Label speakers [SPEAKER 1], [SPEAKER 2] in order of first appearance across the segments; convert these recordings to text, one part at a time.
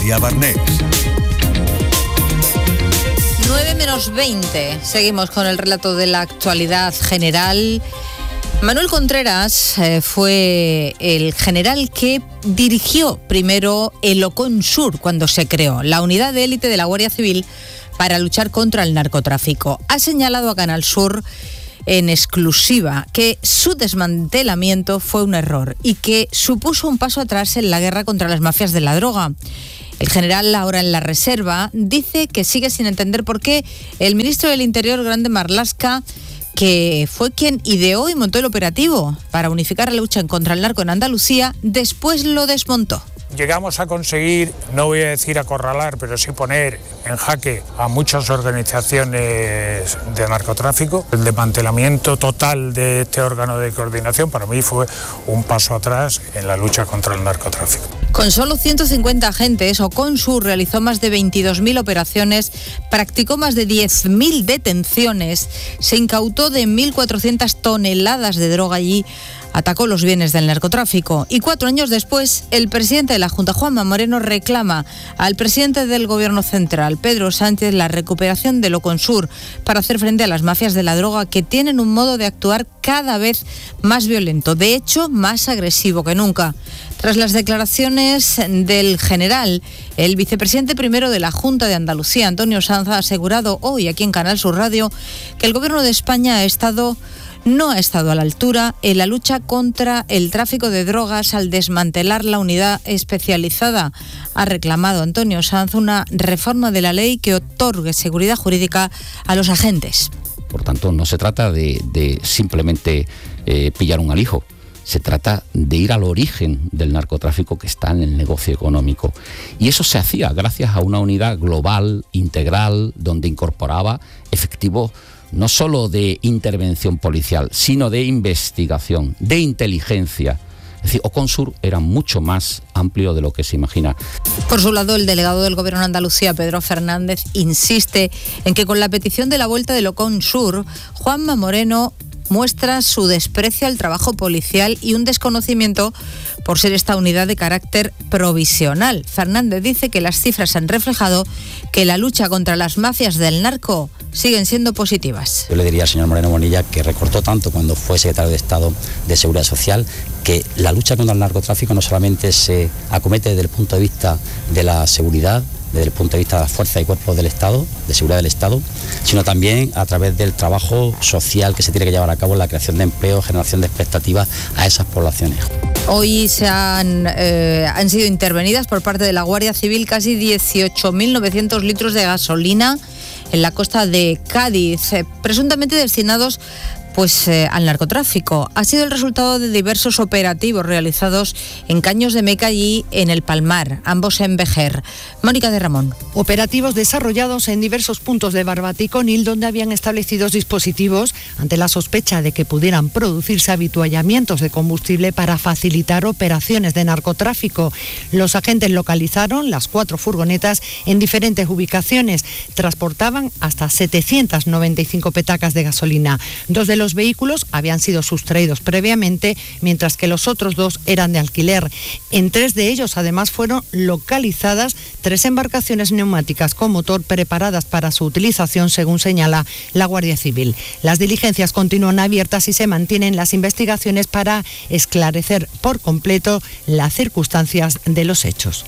[SPEAKER 1] Y a Barnés.
[SPEAKER 2] 9:20. Seguimos con el relato de la actualidad general. Manuel Contreras fue el general que dirigió primero el OCONSUR cuando se creó, la unidad de élite de la Guardia Civil para luchar contra el narcotráfico. Ha señalado a Canal Sur en exclusiva que su desmantelamiento fue un error y que supuso un paso atrás en la guerra contra las mafias de la droga. El general, ahora en la reserva, dice que sigue sin entender por qué el ministro del Interior, Grande Marlaska, que fue quien ideó y montó el operativo para unificar la lucha contra el narco en Andalucía, después lo desmontó.
[SPEAKER 3] Llegamos a conseguir, no voy a decir acorralar, pero sí poner en jaque a muchas organizaciones de narcotráfico. El desmantelamiento total de este órgano de coordinación para mí fue un paso atrás en la lucha contra el narcotráfico.
[SPEAKER 2] Con solo 150 agentes, OCONSUR realizó más de 22.000 operaciones, practicó más de 10.000 detenciones, se incautó de 1.400 toneladas de droga allí, atacó los bienes del narcotráfico. Y 4 años después, el presidente de la Junta, Juanma Moreno, reclama al presidente del Gobierno Central, Pedro Sánchez, la recuperación del OCONSUR para hacer frente a las mafias de la droga que tienen un modo de actuar cada vez más violento, de hecho, más agresivo que nunca. Tras las declaraciones del general, el vicepresidente primero de la Junta de Andalucía, Antonio Sanz, ha asegurado hoy aquí en Canal Sur Radio que el Gobierno de España no ha estado a la altura en la lucha contra el tráfico de drogas al desmantelar la unidad especializada. Ha reclamado Antonio Sanz una reforma de la ley que otorgue seguridad jurídica a los agentes.
[SPEAKER 4] Por tanto, no se trata de simplemente pillar un alijo. Se trata de ir al origen del narcotráfico que está en el negocio económico. Y eso se hacía gracias a una unidad global, integral, donde incorporaba efectivos no solo de intervención policial, sino de investigación, de inteligencia. Es decir, OCONSUR era mucho más amplio de lo que se imagina.
[SPEAKER 2] Por su lado, el delegado del Gobierno de Andalucía, Pedro Fernández, insiste en que con la petición de la vuelta del OCONSUR, Juanma Moreno muestra su desprecio al trabajo policial y un desconocimiento por ser esta unidad de carácter provisional. Fernández dice que las cifras han reflejado que la lucha contra las mafias del narco siguen siendo positivas.
[SPEAKER 5] Yo le diría al señor Moreno Bonilla, que recortó tanto cuando fue secretario de Estado de Seguridad Social, que la lucha contra el narcotráfico no solamente se acomete desde el punto de vista de la seguridad, desde el punto de vista de las fuerzas y cuerpos del Estado, de seguridad del Estado, sino también a través del trabajo social que se tiene que llevar a cabo en la creación de empleo, generación de expectativas a esas poblaciones.
[SPEAKER 2] Hoy han sido intervenidas por parte de la Guardia Civil casi 18.900 litros de gasolina en la costa de Cádiz, presuntamente destinados al narcotráfico. Ha sido el resultado de diversos operativos realizados en Caños de Meca y en el Palmar, ambos en Vejer. Mónica de Ramón.
[SPEAKER 6] Operativos desarrollados en diversos puntos de Barbate y Conil, donde habían establecido dispositivos ante la sospecha de que pudieran producirse avituallamientos de combustible para facilitar operaciones de narcotráfico. Los agentes localizaron las 4 furgonetas en diferentes ubicaciones. Transportaban hasta 795 petacas de gasolina. 2 de los vehículos habían sido sustraídos previamente, mientras que los otros 2 eran de alquiler. En 3 de ellos, además, fueron localizadas 3 embarcaciones neumáticas con motor preparadas para su utilización, según señala la Guardia Civil. Las diligencias continúan abiertas y se mantienen las investigaciones para esclarecer por completo las circunstancias de los hechos.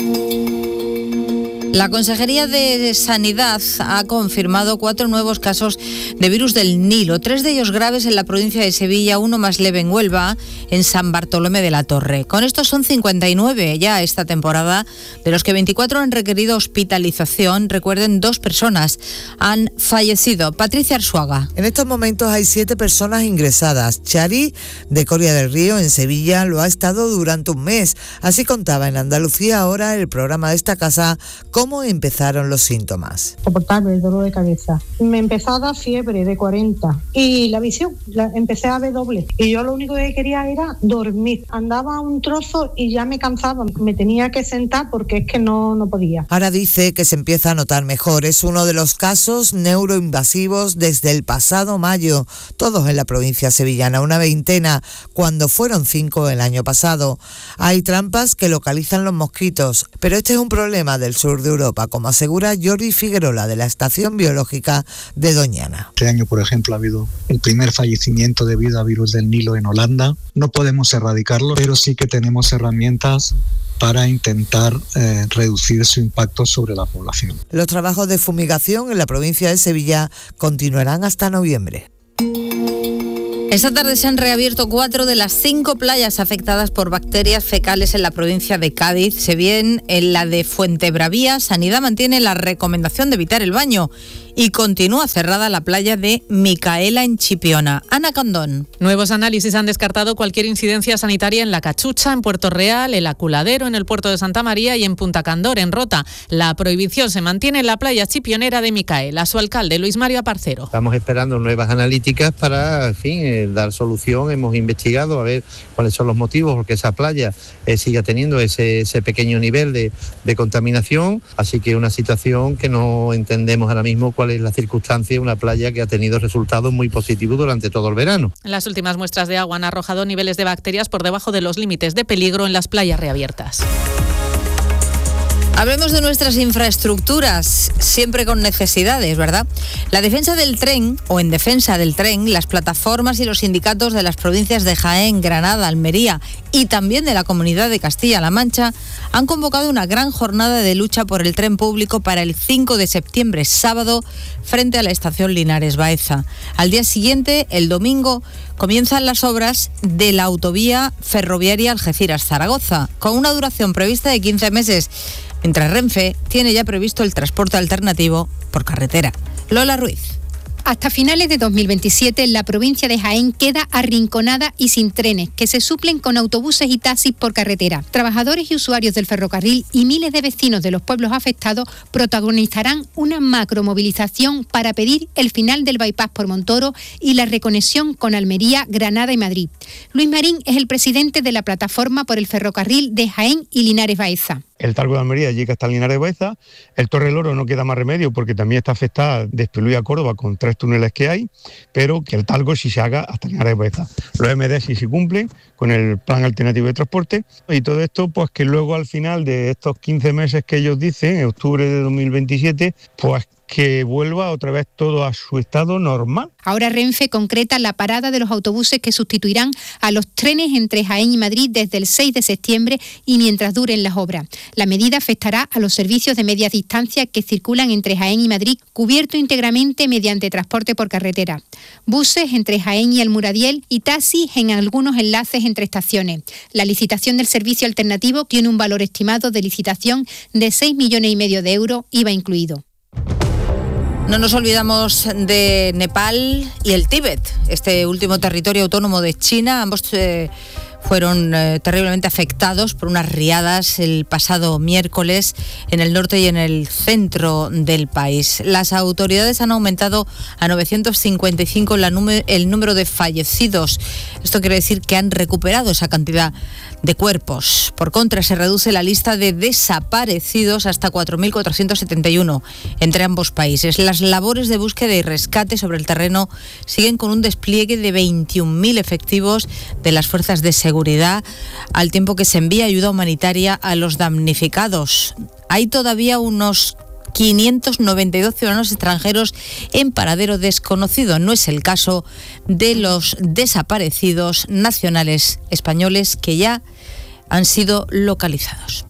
[SPEAKER 2] La Consejería de Sanidad ha confirmado 4 nuevos casos de virus del Nilo, 3 de ellos graves en la provincia de Sevilla, 1 más leve en Huelva, en San Bartolomé de la Torre. Con esto son 59 ya esta temporada, de los que 24 han requerido hospitalización. Recuerden, 2 personas han fallecido. Patricia Arzuaga.
[SPEAKER 7] En estos momentos hay 7 personas ingresadas. Chari, de Coria del Río, en Sevilla, lo ha estado durante un mes. Así contaba en Andalucía Ahora el programa de esta casa con cómo empezaron los síntomas.
[SPEAKER 1] Soportable el dolor de cabeza. Me empezó a dar fiebre de 40 y la visión, empecé a ver doble. Y yo lo único que quería era dormir. Andaba un trozo y ya me cansaba. Me tenía que sentar porque es que no podía.
[SPEAKER 7] Ahora dice que se empieza a notar mejor. Es uno de los casos neuroinvasivos desde el pasado mayo, todos en la provincia sevillana, una veintena, cuando fueron 5 el año pasado. Hay trampas que localizan los mosquitos, pero este es un problema del sur de Europa, como asegura Jordi Figuerola de la Estación Biológica de Doñana.
[SPEAKER 8] Este año, por ejemplo, ha habido el primer fallecimiento debido a virus del Nilo en Holanda. No podemos erradicarlo, pero sí que tenemos herramientas para intentar reducir su impacto sobre la población.
[SPEAKER 7] Los trabajos de fumigación en la provincia de Sevilla continuarán hasta noviembre.
[SPEAKER 2] Esta tarde se han reabierto 4 de las 5 playas afectadas por bacterias fecales en la provincia de Cádiz. Se bien en la de Fuentebravía, Sanidad mantiene la recomendación de evitar el baño y continúa cerrada la playa de Micaela en Chipiona. Ana Candón.
[SPEAKER 9] Nuevos análisis han descartado cualquier incidencia sanitaria en La Cachucha, en Puerto Real, El Aculadero, en el puerto de Santa María y en Punta Candor, en Rota. La prohibición se mantiene en la playa chipionera de Micaela. Su alcalde, Luis Mario Aparcero.
[SPEAKER 10] Estamos esperando nuevas analíticas para, en fin, dar solución. Hemos investigado a ver cuáles son los motivos porque esa playa siga teniendo ese pequeño nivel de contaminación. Así que una situación que no entendemos ahora mismo cuál es la circunstancia, una playa que ha tenido resultados muy positivos durante todo el verano.
[SPEAKER 9] Las últimas muestras de agua han arrojado niveles de bacterias por debajo de los límites de peligro en las playas reabiertas.
[SPEAKER 2] Hablemos de nuestras infraestructuras, siempre con necesidades, ¿verdad? La defensa del tren, o en defensa del tren, las plataformas y los sindicatos de las provincias de Jaén, Granada, Almería y también de la Comunidad de Castilla-La Mancha han convocado una gran jornada de lucha por el tren público para el 5 de septiembre, sábado, frente a la estación Linares Baeza. Al día siguiente, el domingo, comienzan las obras de la autovía ferroviaria Algeciras-Zaragoza, con una duración prevista de 15 meses. Mientras Renfe tiene ya previsto el transporte alternativo por carretera. Lola Ruiz.
[SPEAKER 11] Hasta finales de 2027, la provincia de Jaén queda arrinconada y sin trenes, que se suplen con autobuses y taxis por carretera. Trabajadores y usuarios del ferrocarril y miles de vecinos de los pueblos afectados protagonizarán una macromovilización para pedir el final del bypass por Montoro y la reconexión con Almería, Granada y Madrid. Luis Marín es el presidente de la plataforma por el ferrocarril de Jaén y Linares Baeza.
[SPEAKER 12] El Talgo de Almería llega hasta Linares Baeza, el Torre del Oro no queda más remedio porque también está afectada de Espelúa a Córdoba con 3 túneles que hay, pero que el Talgo sí se haga hasta Linares Baeza. Los MD sí se cumplen con el plan alternativo de transporte y todo esto pues que luego al final de estos 15 meses que ellos dicen, en octubre de 2027, pues que vuelva otra vez todo a su estado normal.
[SPEAKER 11] Ahora Renfe concreta la parada de los autobuses que sustituirán a los trenes entre Jaén y Madrid desde el 6 de septiembre y mientras duren las obras. La medida afectará a los servicios de media distancia que circulan entre Jaén y Madrid, cubierto íntegramente mediante transporte por carretera. Buses entre Jaén y Almuradiel y taxis en algunos enlaces entre estaciones. La licitación del servicio alternativo tiene un valor estimado de licitación de 6,5 millones de euros, IVA incluido.
[SPEAKER 2] No nos olvidamos de Nepal y el Tíbet, este último territorio autónomo de China. Ambos fueron terriblemente afectados por unas riadas el pasado miércoles en el norte y en el centro del país. Las autoridades han aumentado a 955 el número de fallecidos. Esto quiere decir que han recuperado esa cantidad de cuerpos. Por contra, se reduce la lista de desaparecidos hasta 4.471 entre ambos países. Las labores de búsqueda y rescate sobre el terreno siguen con un despliegue de 21.000 efectivos de las fuerzas de seguridad, al tiempo que se envía ayuda humanitaria a los damnificados. Hay todavía unos 592 ciudadanos extranjeros en paradero desconocido. No es el caso de los desaparecidos nacionales españoles que ya han sido localizados.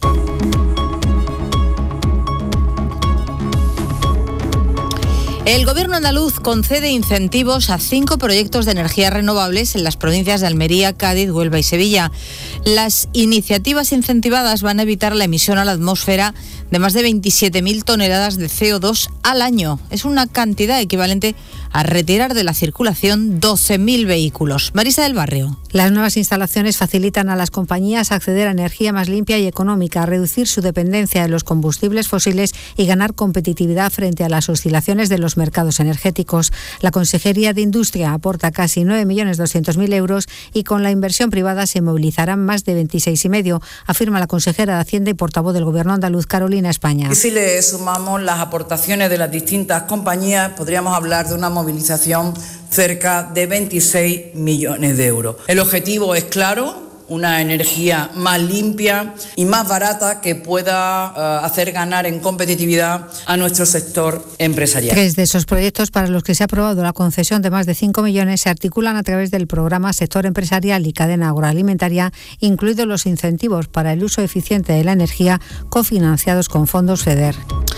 [SPEAKER 2] El Gobierno andaluz concede incentivos a 5 proyectos de energías renovables en las provincias de Almería, Cádiz, Huelva y Sevilla. Las iniciativas incentivadas van a evitar la emisión a la atmósfera de más de 27.000 toneladas de CO2 al año. Es una cantidad equivalente a retirar de la circulación 12.000 vehículos. Marisa del Barrio.
[SPEAKER 13] Las nuevas instalaciones facilitan a las compañías acceder a energía más limpia y económica, reducir su dependencia de los combustibles fósiles y ganar competitividad frente a las oscilaciones de los mercados energéticos. La Consejería de Industria aporta casi 9.200.000 euros y con la inversión privada se movilizarán más de 26,5, afirma la consejera de Hacienda y portavoz del Gobierno andaluz, Carolina España.
[SPEAKER 14] Y si le sumamos las aportaciones de las distintas compañías, podríamos hablar de una movilización cerca de 26 millones de euros. El objetivo es claro: una energía más limpia y más barata que pueda hacer ganar en competitividad a nuestro sector empresarial.
[SPEAKER 13] 3 de esos proyectos para los que se ha aprobado la concesión de más de 5 millones se articulan a través del programa Sector Empresarial y Cadena Agroalimentaria, incluidos los incentivos para el uso eficiente de la energía cofinanciados con fondos FEDER.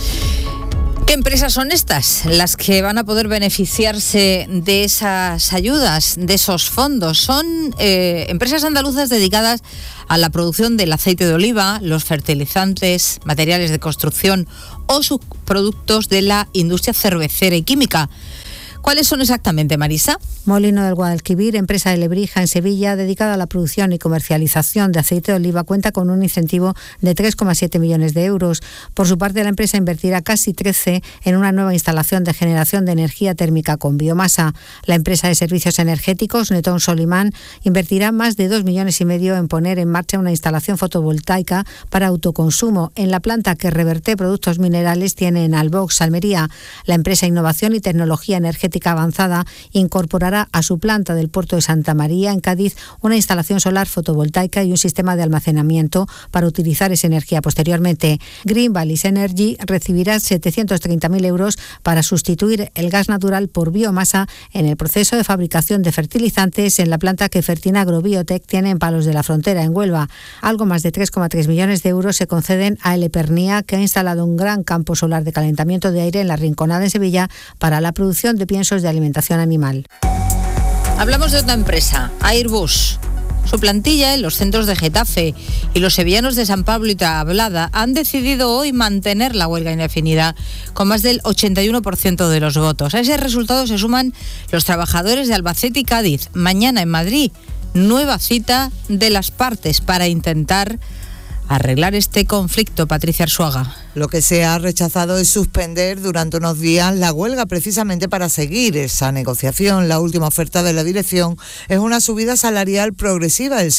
[SPEAKER 2] ¿Qué empresas son estas las que van a poder beneficiarse de esas ayudas, de esos fondos? Son empresas andaluzas dedicadas a la producción del aceite de oliva, los fertilizantes, materiales de construcción o subproductos de la industria cervecera y química. ¿Cuáles son exactamente, Marisa?
[SPEAKER 13] Molino del Guadalquivir, empresa de Lebrija en Sevilla, dedicada a la producción y comercialización de aceite de oliva, cuenta con un incentivo de 3,7 millones de euros. Por su parte, la empresa invertirá casi 13 en una nueva instalación de generación de energía térmica con biomasa. La empresa de servicios energéticos, Netón Solimán, invertirá más de 2,5 millones en poner en marcha una instalación fotovoltaica para autoconsumo en la planta que reverte productos minerales tiene en Albox, Almería. La empresa Innovación y Tecnología Energética Avanzada incorporará a su planta del puerto de Santa María, en Cádiz, una instalación solar fotovoltaica y un sistema de almacenamiento para utilizar esa energía posteriormente. Green Valleys Energy recibirá 730.000 euros para sustituir el gas natural por biomasa en el proceso de fabricación de fertilizantes en la planta que Fertina Agrobiotech tiene en Palos de la Frontera, en Huelva. Algo más de 3,3 millones de euros se conceden a Elepernía, que ha instalado un gran campo solar de calentamiento de aire en La Rinconada, en Sevilla, para la producción de piensos de alimentación animal.
[SPEAKER 2] Hablamos de otra empresa, Airbus. Su plantilla en los centros de Getafe y los sevillanos de San Pablo y Tablada han decidido hoy mantener la huelga indefinida con más del 81% de los votos. A ese resultado se suman los trabajadores de Albacete y Cádiz. Mañana en Madrid, nueva cita de las partes para intentar arreglar este conflicto. Patricia Arzuaga.
[SPEAKER 7] Lo que se ha rechazado es suspender durante unos días la huelga precisamente para seguir esa negociación. La última oferta de la dirección es una subida salarial progresiva del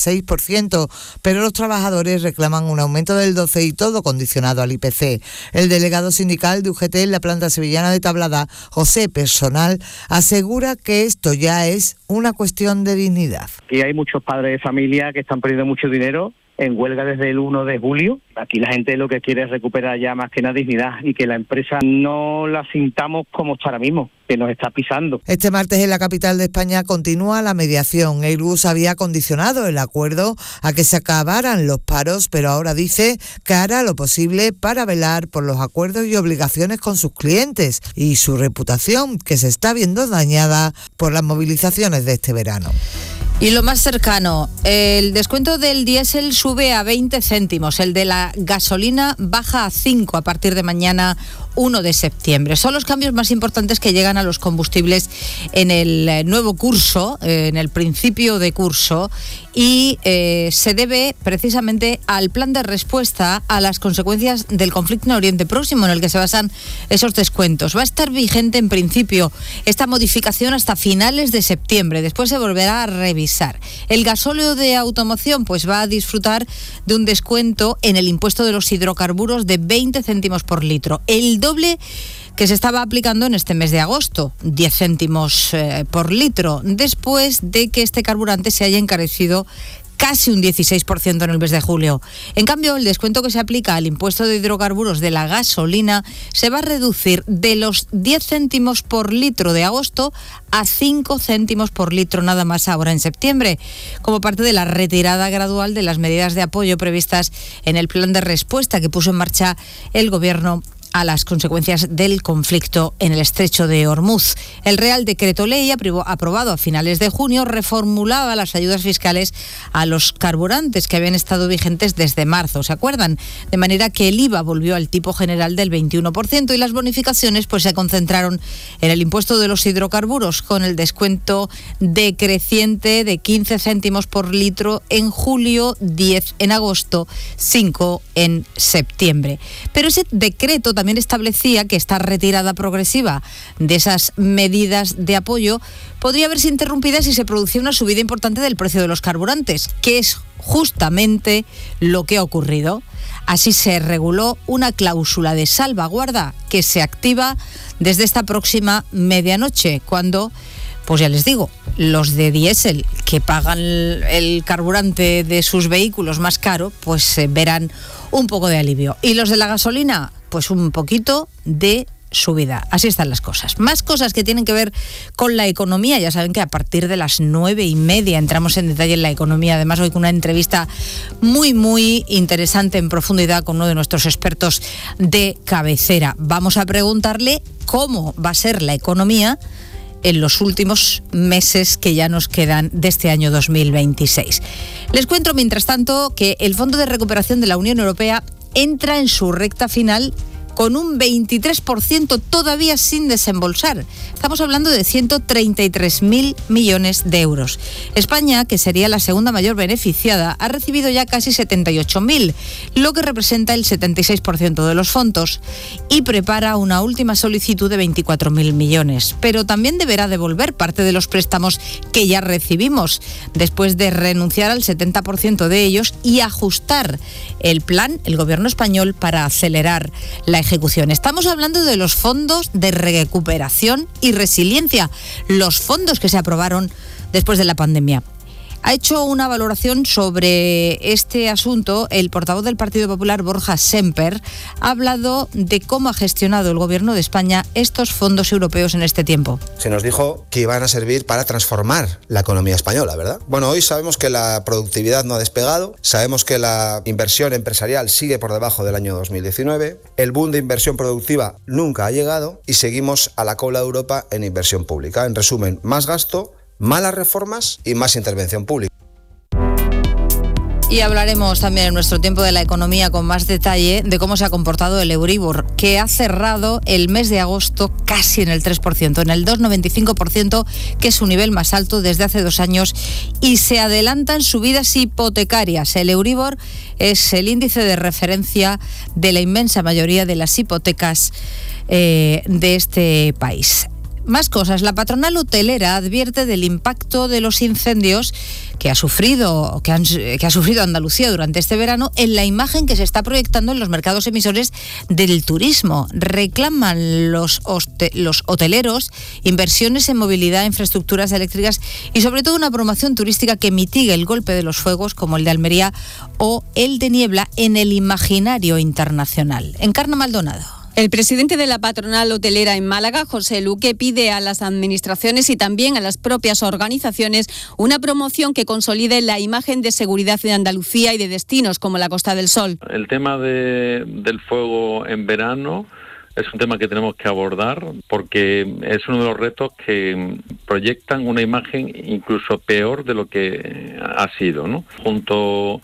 [SPEAKER 7] 7,6%, pero los trabajadores reclaman un aumento del 12% y todo condicionado al IPC. El delegado sindical de UGT en la planta sevillana de Tablada, José Personal, asegura que esto ya es una cuestión de dignidad.
[SPEAKER 15] Aquí hay muchos padres de familia que están perdiendo mucho dinero en huelga desde el 1 de julio. Aquí la gente lo que quiere es recuperar ya más que nada dignidad y que la empresa no la sintamos como está ahora mismo, que nos está pisando.
[SPEAKER 7] Este martes en la capital de España continúa la mediación. Airbus había condicionado el acuerdo a que se acabaran los paros, pero ahora dice que hará lo posible para velar por los acuerdos y obligaciones con sus clientes y su reputación, que se está viendo dañada por las movilizaciones de este verano.
[SPEAKER 2] Y lo más cercano, el descuento del diésel sube a 20 céntimos, el de la gasolina baja a 5 a partir de mañana 1 de septiembre. Son los cambios más importantes que llegan a los combustibles en el nuevo curso, en el principio de curso, y se debe precisamente al plan de respuesta a las consecuencias del conflicto en Oriente Próximo, en el que se basan esos descuentos. Va a estar vigente en principio esta modificación hasta finales de septiembre, después se volverá a revisar. El gasóleo de automoción pues va a disfrutar de un descuento en el impuesto de los hidrocarburos de 20 céntimos por litro, el doble que se estaba aplicando en este mes de agosto, 10 céntimos por litro, después de que este carburante se haya encarecido casi un 16% en el mes de julio. En cambio, el descuento que se aplica al impuesto de hidrocarburos de la gasolina se va a reducir de los 10 céntimos por litro de agosto a 5 céntimos por litro nada más ahora en septiembre, como parte de la retirada gradual de las medidas de apoyo previstas en el plan de respuesta que puso en marcha el Gobierno a las consecuencias del conflicto en el estrecho de Hormuz. El Real Decreto Ley, aprobado a finales de junio, reformulaba las ayudas fiscales a los carburantes que habían estado vigentes desde marzo, ¿se acuerdan? De manera que el IVA volvió al tipo general del 21% y las bonificaciones pues se concentraron en el impuesto de los hidrocarburos, con el descuento decreciente de 15 céntimos por litro en julio, 10 en agosto, 5 en septiembre. Pero ese decreto también establecía que esta retirada progresiva de esas medidas de apoyo podría verse interrumpida si se producía una subida importante del precio de los carburantes, que es justamente lo que ha ocurrido. Así se reguló una cláusula de salvaguarda que se activa desde esta próxima medianoche, cuando, pues ya les digo, los de diésel que pagan el carburante de sus vehículos más caro, pues verán un poco de alivio. Y los de la gasolina, pues un poquito de subida. Así están las cosas. Más cosas que tienen que ver con la economía. Ya saben que a partir de las 9:30 entramos en detalle en la economía. Además, hoy con una entrevista muy interesante en profundidad con uno de nuestros expertos de cabecera. Vamos a preguntarle cómo va a ser la economía en los últimos meses que ya nos quedan de este año 2026. Les cuento, mientras tanto, que el Fondo de Recuperación de la Unión Europea entra en su recta final con un 23% todavía sin desembolsar. Estamos hablando de 133.000 millones de euros. España, que sería la segunda mayor beneficiada, ha recibido ya casi 78.000, lo que representa el 76% de los fondos, y prepara una última solicitud de 24.000 millones. Pero también deberá devolver parte de los préstamos que ya recibimos, después de renunciar al 70% de ellos y ajustar el plan, el gobierno español, para acelerar la ejecución. Estamos hablando de los fondos de recuperación y resiliencia, los fondos que se aprobaron después de la pandemia. Ha hecho una valoración sobre este asunto el portavoz del Partido Popular, Borja Semper. Ha hablado de cómo ha gestionado el Gobierno de España estos fondos europeos en este tiempo.
[SPEAKER 16] Se nos dijo que iban a servir para transformar la economía española, ¿verdad? Bueno, hoy sabemos que la productividad no ha despegado, sabemos que la inversión empresarial sigue por debajo del año 2019, el boom de inversión productiva nunca ha llegado y seguimos a la cola de Europa en inversión pública. En resumen, más gasto, malas reformas y más intervención pública.
[SPEAKER 2] Y hablaremos también en nuestro tiempo de la economía con más detalle de cómo se ha comportado el Euribor, que ha cerrado el mes de agosto casi en el 3%, en el 2,95%, que es su nivel más alto desde hace 2 años, y se adelantan subidas hipotecarias. El Euribor es el índice de referencia de la inmensa mayoría de las hipotecas de este país. Más cosas. La patronal hotelera advierte del impacto de los incendios que ha sufrido Andalucía durante este verano en la imagen que se está proyectando en los mercados emisores del turismo. Reclaman los hoteleros inversiones en movilidad, infraestructuras eléctricas y sobre todo una promoción turística que mitigue el golpe de los fuegos, como el de Almería o el de Niebla, en el imaginario internacional. Encarna Maldonado.
[SPEAKER 17] El presidente de la patronal hotelera en Málaga, José Luque, pide a las administraciones y también a las propias organizaciones una promoción que consolide la imagen de seguridad de Andalucía y de destinos como la Costa del Sol.
[SPEAKER 18] El tema del fuego en verano es un tema que tenemos que abordar porque es uno de los retos que proyectan una imagen incluso peor de lo que ha sido, ¿no? Junto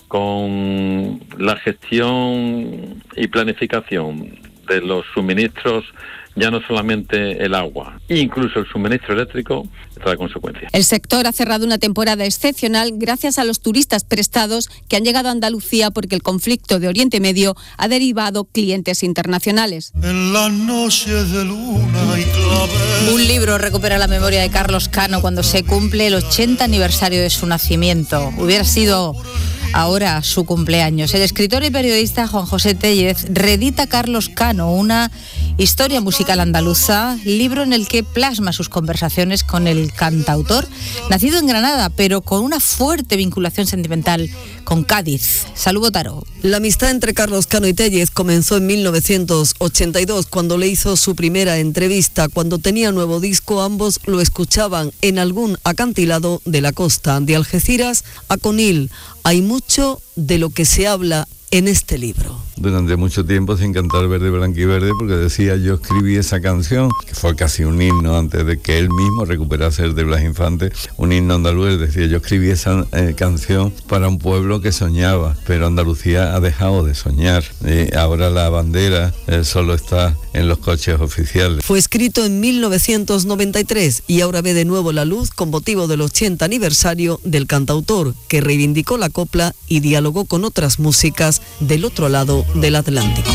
[SPEAKER 18] con la gestión y planificación de los suministros, ya no solamente el agua, incluso el suministro eléctrico, trae consecuencias.
[SPEAKER 17] El sector ha cerrado una temporada excepcional gracias a los turistas prestados que han llegado a Andalucía porque el conflicto de Oriente Medio ha derivado clientes internacionales.
[SPEAKER 2] En las noches de luna y clavel. Un libro recupera la memoria de Carlos Cano cuando se cumple el 80 aniversario de su nacimiento. Hubiera sido ahora su cumpleaños. El escritor y periodista Juan José Tellez reedita Carlos Cano, una historia musical andaluza, libro en el que plasma sus conversaciones con el cantautor, nacido en Granada, pero con una fuerte vinculación sentimental con Cádiz. Salud, Botaro.
[SPEAKER 19] La amistad entre Carlos Cano y Tellez comenzó en 1982, cuando le hizo su primera entrevista. Cuando tenía nuevo disco, ambos lo escuchaban en algún acantilado de la costa, de Algeciras a Conil. Hay mucho de lo que se habla en este libro.
[SPEAKER 20] Durante mucho tiempo sin cantar Verde, Blanquiverde, porque decía, yo escribí esa canción, que fue casi un himno antes de que él mismo recuperase el de Blas Infante, un himno andaluz. Decía, yo escribí esa canción para un pueblo que soñaba, pero Andalucía ha dejado de soñar. Ahora la bandera solo está en los coches oficiales.
[SPEAKER 19] Fue escrito en 1993 y ahora ve de nuevo la luz con motivo del 80 aniversario del cantautor, que reivindicó la copla y dialogó con otras músicas del otro lado del Atlántico.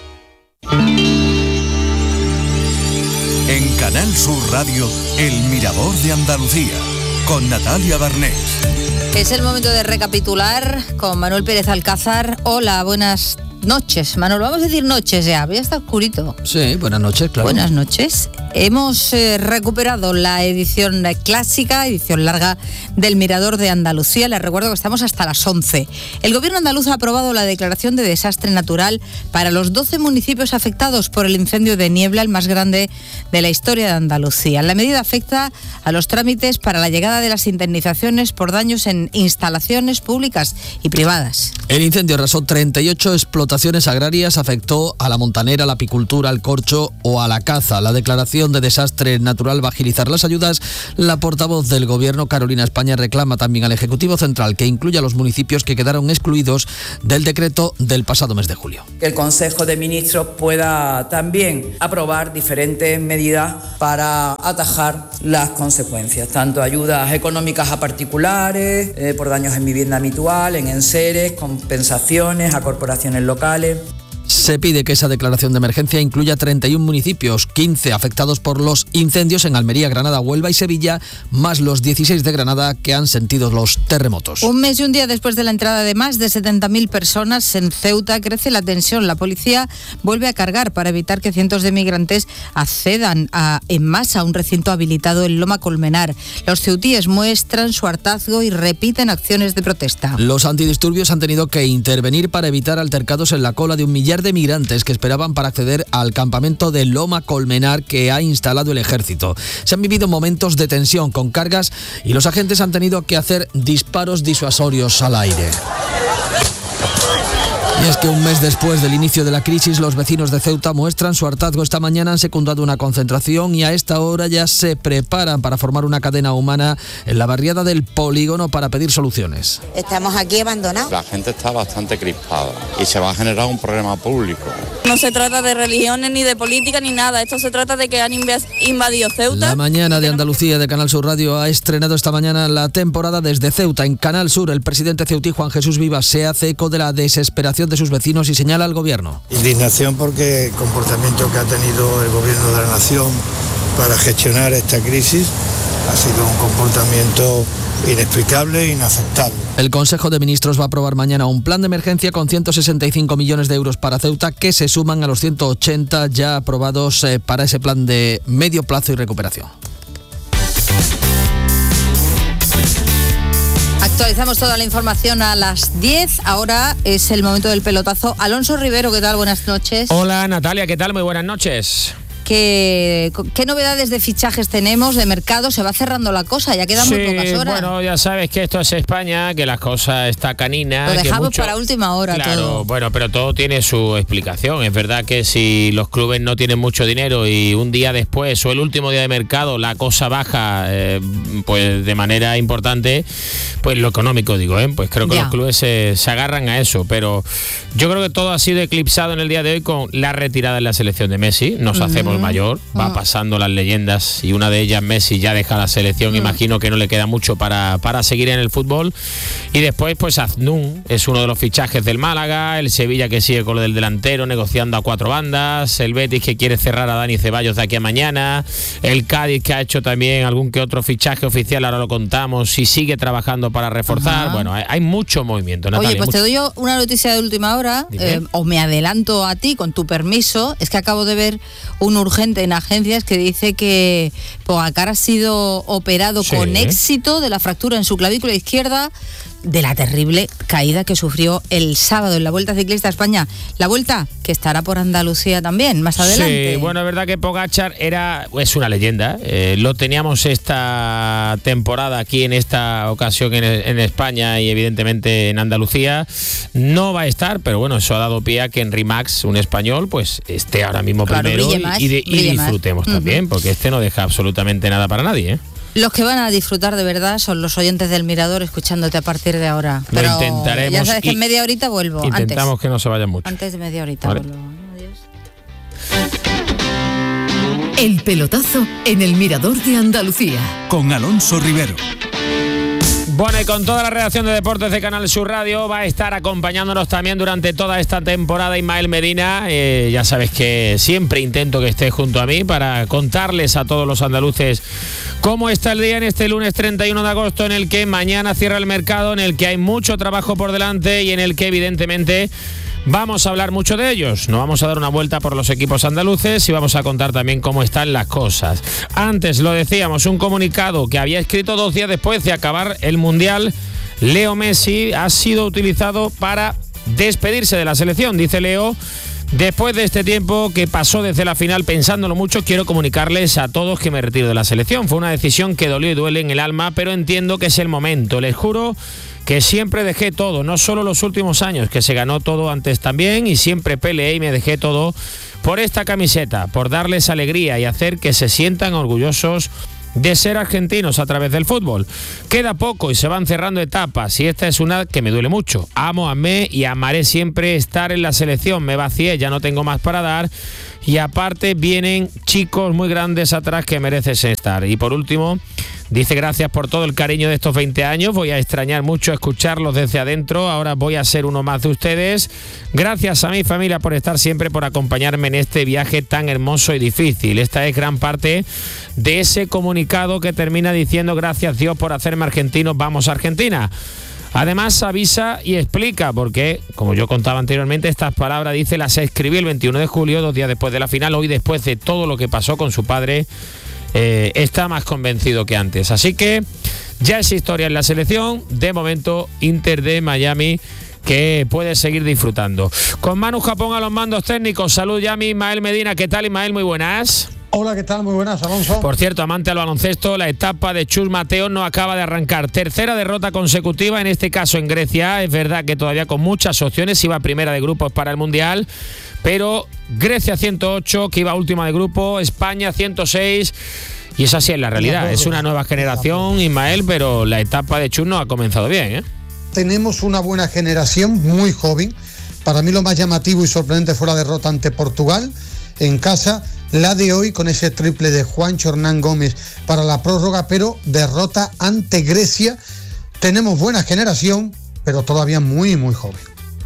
[SPEAKER 21] En Canal Sur Radio, El Mirador de Andalucía, con Natalia Barnés.
[SPEAKER 2] Es el momento de recapitular con Manuel Pérez Alcázar. Hola, buenas noches. Manuel, vamos a decir noches ya está oscurito.
[SPEAKER 22] Sí, buenas noches, claro.
[SPEAKER 2] Buenas noches. Hemos recuperado la edición clásica, edición larga del Mirador de Andalucía. Les recuerdo que estamos hasta las 11. El gobierno andaluz ha aprobado la declaración de desastre natural para los 12 municipios afectados por el incendio de Niebla, el más grande de la historia de Andalucía. La medida afecta a los trámites para la llegada de las indemnizaciones por daños en instalaciones públicas y privadas.
[SPEAKER 22] El incendio arrasó 38 explotaciones agrarias, afectó a la montanera, la apicultura, al corcho o a la caza. La declaración de desastre natural va a agilizar las ayudas. La portavoz del Gobierno, Carolina España, reclama también al Ejecutivo Central que incluya a los municipios que quedaron excluidos del decreto del pasado mes de julio.
[SPEAKER 14] Que el Consejo de Ministros pueda también aprobar diferentes medidas para atajar las consecuencias, tanto ayudas económicas a particulares, por daños en vivienda habitual, en enseres, compensaciones a corporaciones locales.
[SPEAKER 22] Se pide que esa declaración de emergencia incluya 31 municipios, 15 afectados por los incendios en Almería, Granada, Huelva y Sevilla, más los 16 de Granada que han sentido los terremotos.
[SPEAKER 2] Un mes y un día después de la entrada de más de 70.000 personas en Ceuta, crece la tensión. La policía vuelve a cargar para evitar que cientos de migrantes accedan en masa a un recinto habilitado en Loma Colmenar. Los ceutíes muestran su hartazgo y repiten acciones de protesta.
[SPEAKER 22] Los antidisturbios han tenido que intervenir para evitar altercados en la cola de 1 millar de migrantes que esperaban para acceder al campamento de Loma Colmenar que ha instalado el ejército. Se han vivido momentos de tensión con cargas y los agentes han tenido que hacer disparos disuasorios al aire. Y es que un mes después del inicio de la crisis, los vecinos de Ceuta muestran su hartazgo. Esta mañana han secundado una concentración y a esta hora ya se preparan para formar una cadena humana en la barriada del Polígono para pedir soluciones.
[SPEAKER 23] Estamos aquí abandonados.
[SPEAKER 24] La gente está bastante crispada y se va a generar un problema público.
[SPEAKER 25] No se trata de religiones ni de política ni nada, esto se trata de que han invadido Ceuta.
[SPEAKER 22] La mañana de Andalucía de Canal Sur Radio ha estrenado esta mañana la temporada desde Ceuta. En Canal Sur, el presidente ceutí Juan Jesús Vivas se hace eco de la desesperación de sus vecinos y señala al gobierno.
[SPEAKER 26] Indignación porque el comportamiento que ha tenido el gobierno de la nación para gestionar esta crisis ha sido un comportamiento inexplicable e inaceptable.
[SPEAKER 22] El Consejo de Ministros va a aprobar mañana un plan de emergencia con 165 millones de euros para Ceuta, que se suman a los 180 ya aprobados para ese plan de medio plazo y recuperación.
[SPEAKER 2] Actualizamos toda la información a las 10. Ahora es el momento del pelotazo. Alonso Rivero, ¿qué tal? Buenas noches.
[SPEAKER 27] Hola Natalia, ¿qué tal? Muy buenas noches.
[SPEAKER 2] ¿Qué novedades de fichajes tenemos, de mercado? Se va cerrando la cosa, ya quedan muy pocas horas.
[SPEAKER 27] Bueno, ya sabes que esto es España, que las cosas está canina.
[SPEAKER 2] Lo dejamos para última hora,
[SPEAKER 27] claro,
[SPEAKER 2] todo.
[SPEAKER 27] Bueno, pero todo tiene su explicación. Es verdad que si los clubes no tienen mucho dinero y un día después o el último día de mercado la cosa baja pues de manera importante, pues lo económico digo, pues creo que los clubes se agarran a eso. Pero yo creo que todo ha sido eclipsado en el día de hoy con la retirada en la selección de Messi. Nos hacemos mayor, va pasando las leyendas y una de ellas, Messi, ya deja la selección. Imagino que no le queda mucho para seguir en el fútbol. Y después pues Aznún es uno de los fichajes del Málaga, el Sevilla que sigue con lo del delantero negociando a 4 bandas, el Betis que quiere cerrar a Dani Ceballos de aquí a mañana, el Cádiz que ha hecho también algún que otro fichaje oficial, ahora lo contamos, y sigue trabajando para reforzar. Bueno, hay mucho movimiento, Natalia.
[SPEAKER 2] Oye, pues te doy yo una noticia de última hora, o me adelanto a ti con tu permiso. Es que acabo de ver un urgente en agencias que dice que Pogacar ha sido operado con éxito de la fractura en su clavícula izquierda. de la terrible caída que sufrió el sábado en la Vuelta Ciclista a España. La Vuelta que estará por Andalucía también, más adelante.
[SPEAKER 27] Sí, bueno, es verdad que Pogačar es una leyenda. Lo teníamos esta temporada aquí en esta ocasión en España y evidentemente en Andalucía. No va a estar, pero bueno, eso ha dado pie a que Henry Max, un español, pues esté ahora mismo primero y disfrutemos también, porque no deja absolutamente nada para nadie, ¿eh?
[SPEAKER 2] Los que van a disfrutar de verdad son los oyentes del Mirador escuchándote a partir de ahora. Pero
[SPEAKER 27] lo intentaremos.
[SPEAKER 2] Ya sabes que en media horita vuelvo.
[SPEAKER 27] Intentamos que no se vayan mucho.
[SPEAKER 2] Antes de media horita vuelvo. Adiós.
[SPEAKER 1] El pelotazo en el Mirador de Andalucía.
[SPEAKER 21] Con Alonso Rivero.
[SPEAKER 27] Bueno, y con toda la redacción de deportes de Canal Sur Radio va a estar acompañándonos también durante toda esta temporada Ismael Medina. Ya sabes que siempre intento que esté junto a mí para contarles a todos los andaluces cómo está el día en este lunes 31 de agosto, en el que mañana cierra el mercado, en el que hay mucho trabajo por delante y en el que evidentemente vamos a hablar mucho de ellos. Nos vamos a dar una vuelta por los equipos andaluces y vamos a contar también cómo están las cosas. Antes lo decíamos, un comunicado que había escrito 2 días después de acabar el Mundial, Leo Messi, ha sido utilizado para despedirse de la selección. Dice Leo: después de este tiempo que pasó desde la final pensándolo mucho, quiero comunicarles a todos que me retiro de la selección. Fue una decisión que dolió y duele en el alma, pero entiendo que es el momento. Les juro que siempre dejé todo, no solo los últimos años, que se ganó todo antes también, y siempre peleé y me dejé todo por esta camiseta, por darles alegría y hacer que se sientan orgullosos de ser argentinos a través del fútbol. Queda poco y se van cerrando etapas, y esta es una que me duele mucho. Amé y amaré siempre estar en la selección. Me vacié, ya no tengo más para dar, y aparte vienen chicos muy grandes atrás que merecen estar. Y por último, dice: gracias por todo el cariño de estos 20 años, voy a extrañar mucho escucharlos desde adentro, ahora voy a ser uno más de ustedes. Gracias a mi familia por estar siempre, por acompañarme en este viaje tan hermoso y difícil. Esta es gran parte de ese comunicado que termina diciendo: gracias Dios por hacerme argentino, vamos Argentina. Además avisa y explica porque, como yo contaba anteriormente, estas palabras, dice, las escribí el 21 de julio, 2 días después de la final. Hoy, después de todo lo que pasó con su padre, está más convencido que antes. Así que ya es historia en la selección. De momento, Inter de Miami, que puede seguir disfrutando. Con Manu Japón a los mandos técnicos. Salud, Yami. Ismael Medina. ¿Qué tal, Ismael? Muy buenas.
[SPEAKER 3] Hola, ¿qué tal? Muy buenas, Alonso.
[SPEAKER 27] Por cierto, amante al baloncesto, la etapa de Chus Mateo no acaba de arrancar. Tercera derrota consecutiva, en este caso en Grecia. Es verdad que todavía con muchas opciones, iba primera de grupos para el Mundial, pero Grecia 108, que iba última de grupo, España 106, y esa sí es la realidad. Es una nueva generación, Ismael, pero la etapa de Chus no ha comenzado bien, ¿eh?
[SPEAKER 3] Tenemos una buena generación, muy joven. Para mí lo más llamativo y sorprendente fue la derrota ante Portugal en casa. La de hoy con ese triple de Juancho Hernán Gómez para la prórroga, pero derrota ante Grecia. Tenemos buena generación, pero todavía muy, muy joven.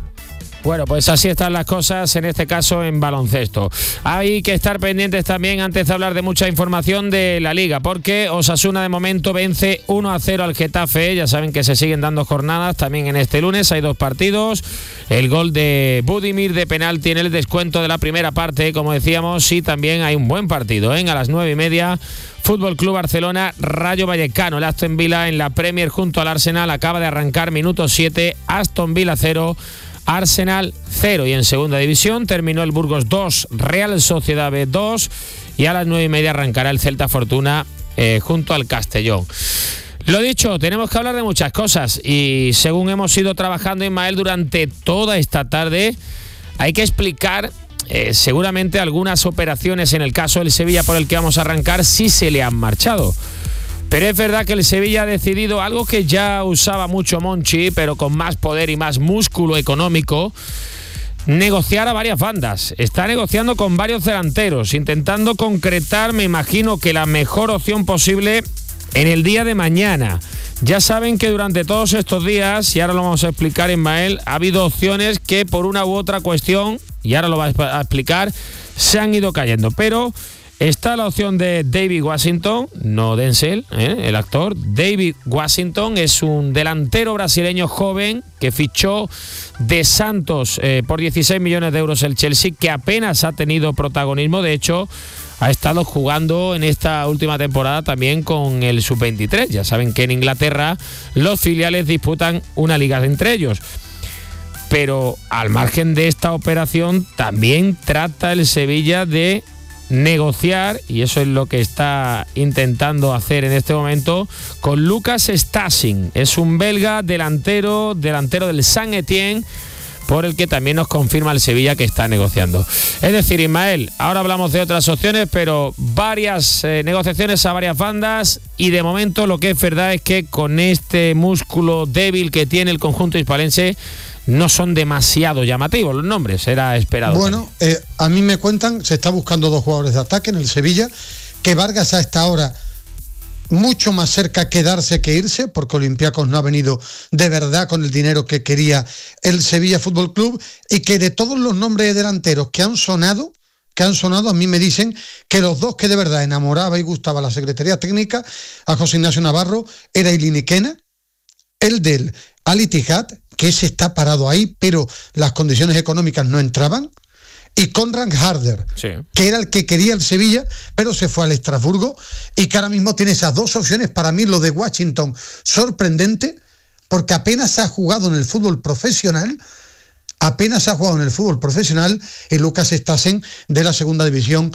[SPEAKER 27] Bueno, pues así están las cosas, en este caso en baloncesto. Hay que estar pendientes también, antes de hablar de mucha información, de la Liga, porque Osasuna de momento vence 1-0 al Getafe. Ya saben que se siguen dando jornadas también en este lunes, hay 2 partidos. El gol de Budimir de penal tiene el descuento de la primera parte, como decíamos, y también hay un buen partido, a las 9:30. Fútbol Club Barcelona, Rayo Vallecano. El Aston Villa en la Premier junto al Arsenal acaba de arrancar, minuto 7, Aston Villa 0, Arsenal 0. Y en segunda división terminó el Burgos 2, Real Sociedad B 2, y a las 9:30 arrancará el Celta Fortuna junto al Castellón. Lo dicho, tenemos que hablar de muchas cosas, y según hemos ido trabajando, Ismael, durante toda esta tarde, hay que explicar seguramente algunas operaciones en el caso del Sevilla, por el que vamos a arrancar, sí se le han marchado. Pero es verdad que el Sevilla ha decidido algo que ya usaba mucho Monchi, pero con más poder y más músculo económico: negociar a varias bandas. Está negociando con varios delanteros, intentando concretar, me imagino, que la mejor opción posible en el día de mañana. Ya saben que durante todos estos días, y ahora lo vamos a explicar, Ismael, ha habido opciones que por una u otra cuestión, y ahora lo va a explicar, se han ido cayendo. Pero está la opción de David Washington, no Denzel, el actor. David Washington es un delantero brasileño joven que fichó de Santos por 16 millones de euros el Chelsea, que apenas ha tenido protagonismo. De hecho, ha estado jugando en esta última temporada también con el Sub-23. Ya saben que en Inglaterra los filiales disputan una liga entre ellos. Pero al margen de esta operación también trata el Sevilla de negociar, y eso es lo que está intentando hacer en este momento, con Lucas Stassing. Es un belga delantero del Saint-Étienne, por el que también nos confirma el Sevilla que está negociando. Es decir, Ismael, ahora hablamos de otras opciones, pero varias negociaciones a varias bandas, y de momento lo que es verdad es que con este músculo débil que tiene el conjunto hispalense, no son demasiado llamativos los nombres, era esperado.
[SPEAKER 3] Bueno, a mí me cuentan, se está buscando 2 jugadores de ataque en el Sevilla, que Vargas a esta hora mucho más cerca quedarse que irse, porque Olympiacos no ha venido de verdad con el dinero que quería el Sevilla Fútbol Club, y que de todos los nombres de delanteros que han sonado, a mí me dicen que los 2 que de verdad enamoraba y gustaba la Secretaría Técnica, a José Ignacio Navarro, era Ilini Kena, el del Al Ittihad, que ese está parado ahí, pero las condiciones económicas no entraban, y Conrad Harder, sí, que era el que quería el Sevilla, pero se fue al Estrasburgo, y que ahora mismo tiene esas 2 opciones. Para mí lo de Washington, sorprendente, porque apenas ha jugado en el fútbol profesional, y Lucas Stassen de la segunda división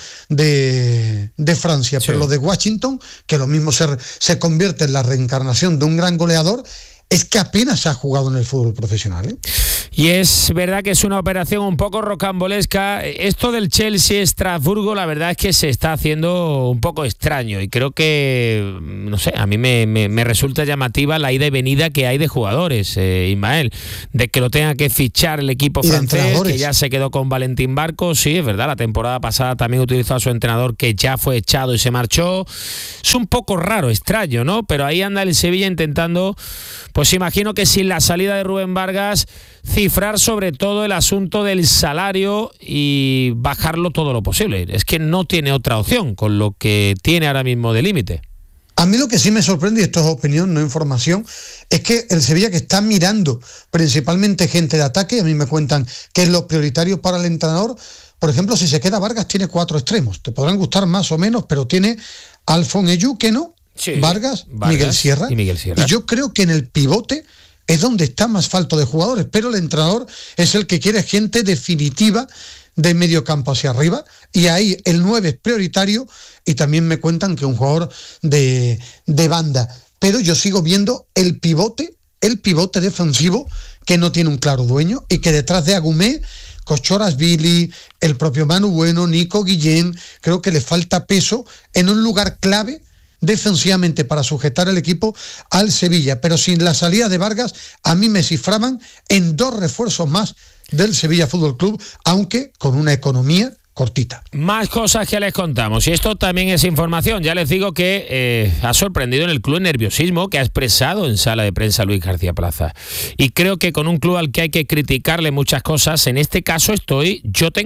[SPEAKER 3] de Francia. Sí. Pero lo de Washington, que lo mismo se convierte en la reencarnación de un gran goleador, es que apenas ha jugado en el fútbol profesional, ¿eh?
[SPEAKER 27] Y es verdad que es una operación un poco rocambolesca. Esto del Chelsea-Estrasburgo, la verdad es que se está haciendo un poco extraño, y creo que, no sé, a mí me resulta llamativa la ida y venida que hay de jugadores, Ismael, de que lo tenga que fichar el equipo francés, que ya se quedó con Valentín Barcos. Sí, es verdad, la temporada pasada también utilizó a su entrenador, que ya fue echado y se marchó. Es un poco raro, extraño, ¿no? Pero ahí anda el Sevilla intentando, pues imagino que sin la salida de Rubén Vargas, cifrar sobre todo el asunto del salario y bajarlo todo lo posible. Es que no tiene otra opción con lo que tiene ahora mismo de límite.
[SPEAKER 3] A mí lo que sí me sorprende, y esto es opinión, no información, es que el Sevilla, que está mirando principalmente gente de ataque, a mí me cuentan que es lo prioritario para el entrenador. Por ejemplo, si se queda Vargas, tiene 4 extremos. Te podrán gustar más o menos, pero tiene Alphonse Eyu, que no, sí, Vargas, Miguel Sierra. Y yo creo que en el pivote es donde está más falto de jugadores, pero el entrenador es el que quiere gente definitiva de medio campo hacia arriba, y ahí el 9 es prioritario, y también me cuentan que un jugador de banda. Pero yo sigo viendo el pivote defensivo, que no tiene un claro dueño, y que detrás de Agumé, Kochorasvili, el propio Manu Bueno, Nico Guillén, creo que le falta peso en un lugar clave defensivamente para sujetar el equipo al Sevilla. Pero sin la salida de Vargas, a mí me cifraban en 2 refuerzos más del Sevilla Fútbol Club, aunque con una economía cortita.
[SPEAKER 27] Más cosas que les contamos, y esto también es información. Ya les digo que ha sorprendido en el club el nerviosismo que ha expresado en sala de prensa Luis García Plaza, y creo que con un club al que hay que criticarle muchas cosas, en este caso estoy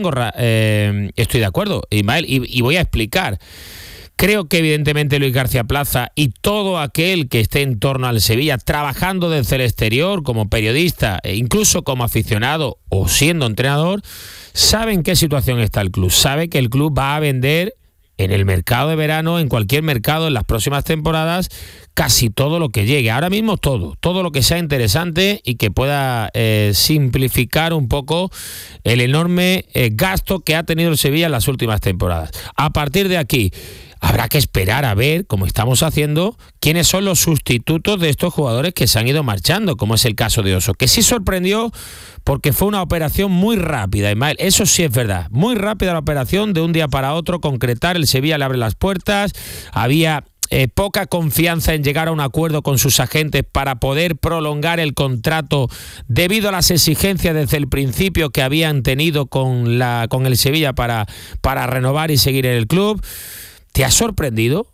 [SPEAKER 27] de acuerdo, Ismael, y voy a explicar. Creo que evidentemente Luis García Plaza y todo aquel que esté en torno al Sevilla, trabajando desde el exterior como periodista e incluso como aficionado o siendo entrenador, sabe en qué situación está el club. Sabe que el club va a vender en el mercado de verano, en cualquier mercado en las próximas temporadas, casi todo lo que llegue. Ahora mismo todo lo que sea interesante y que pueda simplificar un poco el enorme gasto que ha tenido el Sevilla en las últimas temporadas. A partir de aquí, habrá que esperar a ver, como estamos haciendo, quiénes son los sustitutos de estos jugadores que se han ido marchando, como es el caso de Oso, que sí sorprendió porque fue una operación muy rápida, Ismael. Eso sí es verdad, muy rápida la operación, de un día para otro concretar. El Sevilla le abre las puertas, había poca confianza en llegar a un acuerdo con sus agentes para poder prolongar el contrato debido a las exigencias desde el principio que habían tenido con el Sevilla para renovar y seguir en el club. ¿Te ha sorprendido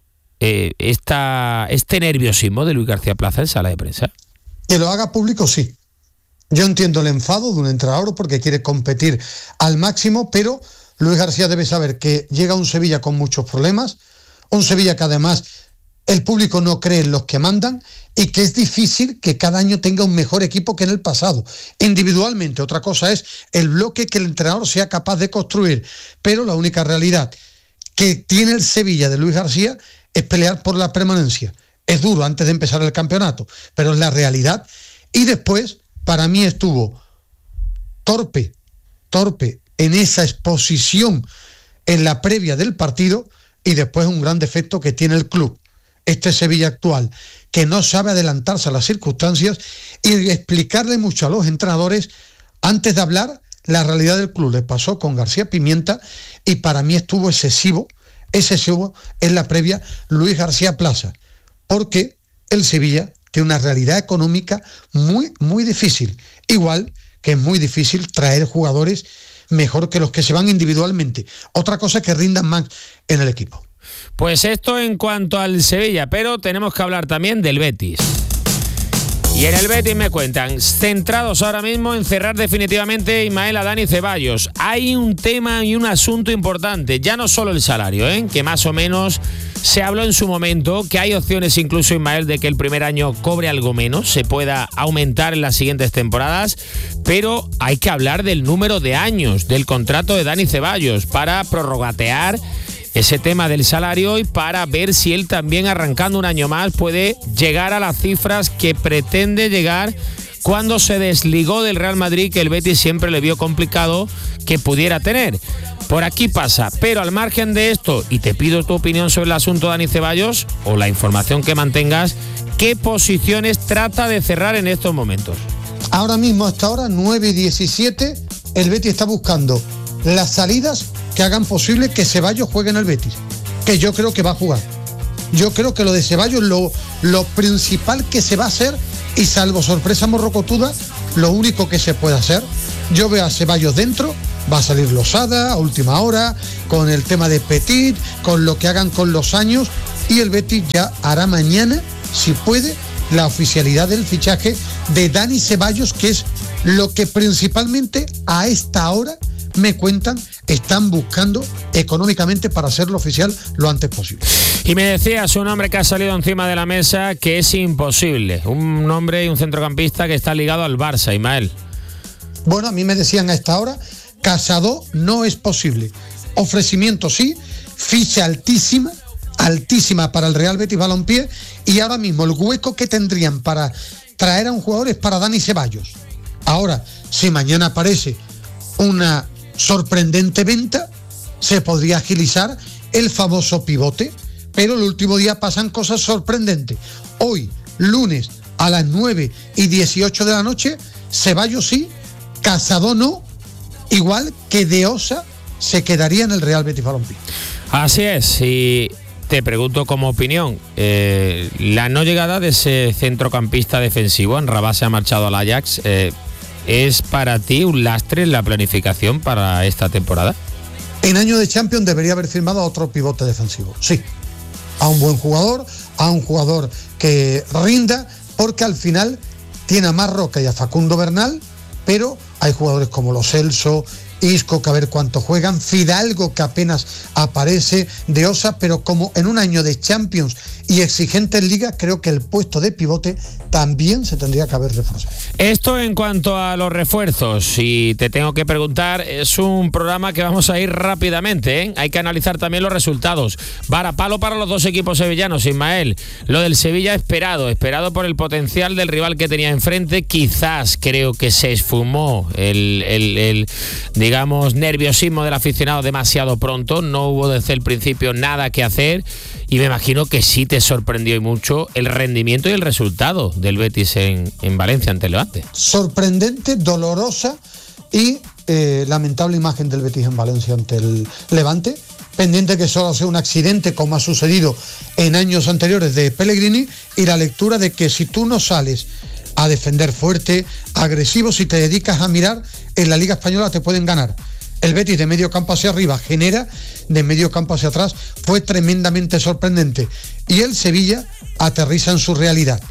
[SPEAKER 27] este nerviosismo de Luis García Plaza en sala de prensa?
[SPEAKER 3] Que lo haga público, sí. Yo entiendo el enfado de un entrenador porque quiere competir al máximo, pero Luis García debe saber que llega un Sevilla con muchos problemas, un Sevilla que además el público no cree en los que mandan, y que es difícil que cada año tenga un mejor equipo que en el pasado. Individualmente, otra cosa es el bloque que el entrenador sea capaz de construir, pero la única realidad que tiene el Sevilla de Luis García es pelear por la permanencia. Es duro antes de empezar el campeonato, pero es la realidad. Y después, para mí estuvo torpe en esa exposición en la previa del partido, y después un gran defecto que tiene el club, este Sevilla actual, que no sabe adelantarse a las circunstancias y explicarle mucho a los entrenadores antes de hablar la realidad del club. Le pasó con García Pimienta y para mí estuvo excesivo en la previa Luis García Plaza, porque el Sevilla tiene una realidad económica muy difícil, igual que es muy difícil traer jugadores mejor que los que se van individualmente. Otra cosa es que rindan más en el equipo.
[SPEAKER 27] Pues esto en cuanto al Sevilla, pero tenemos que hablar también del Betis. Y en el Betis me cuentan, centrados ahora mismo en cerrar definitivamente, Ismael, a Dani Ceballos. Hay un tema y un asunto importante, ya no solo el salario, que más o menos se habló en su momento, que hay opciones incluso, Ismael, de que el primer año cobre algo menos, se pueda aumentar en las siguientes temporadas, pero hay que hablar del número de años del contrato de Dani Ceballos para prorrogatear ese tema del salario y para ver si él también, arrancando un año más, puede llegar a las cifras que pretende llegar cuando se desligó del Real Madrid, que el Betis siempre le vio complicado que pudiera tener. Por aquí pasa, pero al margen de esto, y te pido tu opinión sobre el asunto de Dani Ceballos, o la información que mantengas, ¿qué posiciones trata de cerrar en estos momentos?
[SPEAKER 3] Ahora mismo, hasta ahora, 9:17, el Betis está buscando las salidas que hagan posible que Ceballos juegue en el Betis, que yo creo que va a jugar. Yo creo que lo de Ceballos, lo principal que se va a hacer, y salvo sorpresa morrocotuda, lo único que se puede hacer, yo veo a Ceballos dentro, va a salir Losada a última hora, con el tema de Petit, con lo que hagan con los años, y el Betis ya hará mañana, si puede, la oficialidad del fichaje de Dani Ceballos, que es lo que principalmente a esta hora me cuentan están buscando económicamente para hacerlo oficial lo antes posible.
[SPEAKER 27] Y me decías un nombre que ha salido encima de la mesa que es imposible, un nombre y un centrocampista que está ligado al Barça, Ismael.
[SPEAKER 3] Bueno, a mí me decían a esta hora, Casado no es posible. Ofrecimiento sí, ficha altísima para el Real Betis Balompié, y ahora mismo el hueco que tendrían para traer a un jugador es para Dani Ceballos. Ahora, si mañana aparece una sorprendente venta, se podría agilizar el famoso pivote, pero el último día pasan cosas sorprendentes. Hoy, lunes, a las 9:18 de la noche, Ceballos sí, Casado no, igual que De Osa se quedaría en el Real Betis Balompié. Así es, y te pregunto como opinión, la no llegada de ese centrocampista defensivo, Amrabat se ha marchado al Ajax, ¿es para ti un lastre en la planificación para esta temporada? En año de Champions debería haber firmado a otro pivote defensivo, sí. A un buen jugador, a un jugador que rinda, porque al final tiene a Marroca y a Facundo Bernal, pero hay jugadores como Lo Celso, Isco, que a ver cuánto juegan, Fidalgo, que apenas aparece, De Osa, pero como en un año de Champions y exigente en Liga, creo que el puesto de pivote también se tendría que haber reforzado.
[SPEAKER 27] Esto en cuanto a los refuerzos, y te tengo que preguntar, es un programa que vamos a ir rápidamente, hay que analizar también los resultados. Varapalo para los dos equipos sevillanos, Ismael. Lo del Sevilla esperado por el potencial del rival que tenía enfrente, quizás creo que se esfumó el digamos, nerviosismo del aficionado demasiado pronto, no hubo desde el principio nada que hacer, y me imagino que sí te sorprendió y mucho el rendimiento y el resultado del Betis en Valencia ante el Levante.
[SPEAKER 3] Sorprendente, dolorosa y lamentable imagen del Betis en Valencia ante el Levante, pendiente que solo sea un accidente como ha sucedido en años anteriores de Pellegrini, y la lectura de que si tú no sales a defender fuerte, agresivo, si te dedicas a mirar, en la Liga Española te pueden ganar. El Betis de medio campo hacia arriba genera, de medio campo hacia atrás fue tremendamente sorprendente, y el Sevilla aterriza en su realidad.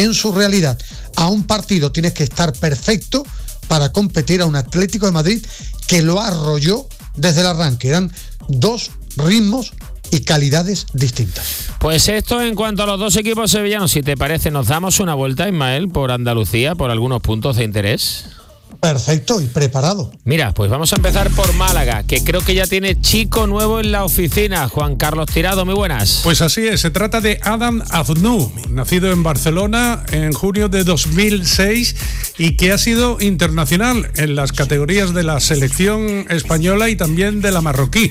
[SPEAKER 3] A un partido tienes que estar perfecto para competir a un Atlético de Madrid que lo arrolló desde el arranque. Eran dos ritmos y calidades distintas.
[SPEAKER 27] Pues esto en cuanto a los dos equipos sevillanos, si te parece, nos damos una vuelta, Ismael, por Andalucía, por algunos puntos de interés.
[SPEAKER 3] Perfecto y preparado.
[SPEAKER 27] Mira, pues vamos a empezar por Málaga, que creo que ya tiene chico nuevo en la oficina. Juan Carlos Tirado, muy buenas.
[SPEAKER 4] Pues así es, se trata de Adam Aznou, nacido en Barcelona en junio de 2006 y que ha sido internacional en las categorías de la selección española y también de la marroquí.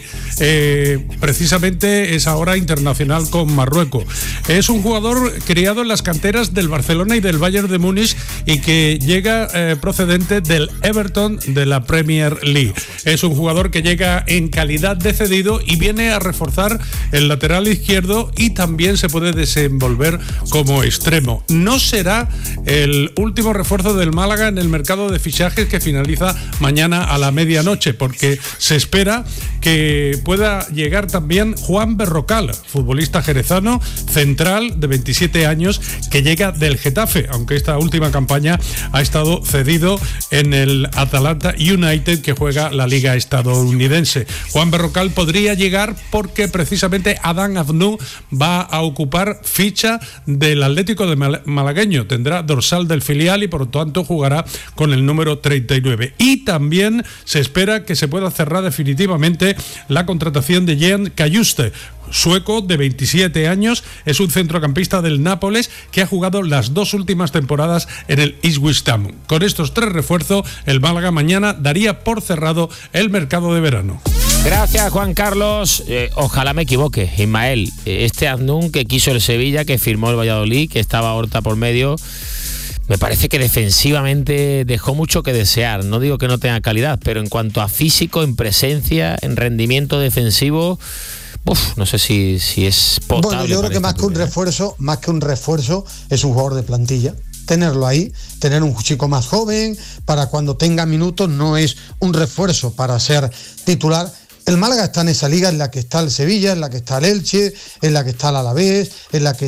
[SPEAKER 4] Precisamente es ahora internacional con Marruecos. Es un jugador criado en las canteras del Barcelona y del Bayern de Múnich y que llega procedente del Everton de la Premier League. Es un jugador que llega en calidad de cedido y viene a reforzar el lateral izquierdo y también se puede desenvolver como extremo. No será el último refuerzo del Málaga en el mercado de fichajes que finaliza mañana a la medianoche, porque se espera que pueda llegar también Juan Berrocal, futbolista jerezano, central de 27 años, que llega del Getafe, aunque esta última campaña ha estado cedido en el Atalanta United, que juega la liga estadounidense. Juan Berrocal podría llegar porque precisamente Adam Aznou va a ocupar ficha del Atlético de Malagueño, tendrá dorsal del filial y por lo tanto jugará con el número 39. Y también se espera que se pueda cerrar definitivamente la contratación de Jean Cayuste, sueco de 27 años, es un centrocampista del Nápoles que ha jugado las 2 últimas temporadas en el Ipswich Town. Con estos 3 refuerzos, el Málaga mañana daría por cerrado el mercado de verano.
[SPEAKER 27] Gracias, Juan Carlos. Ojalá me equivoque, Ismael. Este Aznou que quiso el Sevilla, que firmó el Valladolid, que estaba Horta por medio, me parece que defensivamente dejó mucho que desear. No digo que no tenga calidad, pero en cuanto a físico, en presencia, en rendimiento defensivo, no sé si es potable.
[SPEAKER 3] Bueno, yo creo que más que un refuerzo, es un jugador de plantilla. Tenerlo ahí, tener un chico más joven, para cuando tenga minutos, no es un refuerzo para ser titular. El Málaga está en esa liga en la que está el Sevilla, en la que está el Elche, en la que está el Alavés, en la que